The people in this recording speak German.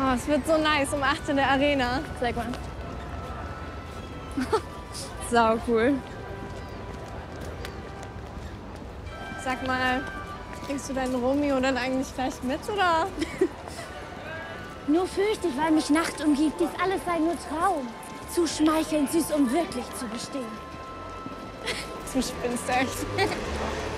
Oh, es wird so nice um 8 in der Arena. Zeig mal. Sau cool. Sag mal, bringst du deinen Romeo dann eigentlich gleich mit, oder? Nur fürchte ich, weil mich Nacht umgibt. Dies alles sei nur Traum. Zu schmeichelnd süß, um wirklich zu bestehen. Du spinnst echt.